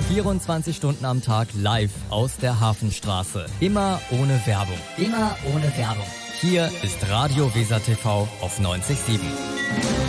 24 Stunden am Tag live aus der Hafenstraße. Immer ohne Werbung. Immer ohne Werbung. Hier ist Radio Weser TV auf 90.7.